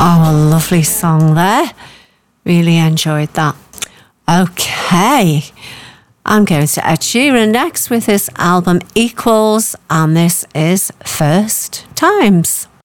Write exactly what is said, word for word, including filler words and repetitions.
Oh, a lovely song there. Really enjoyed that. Okay, I'm going to Ed Sheeran next with his album Equals, and this is First Times.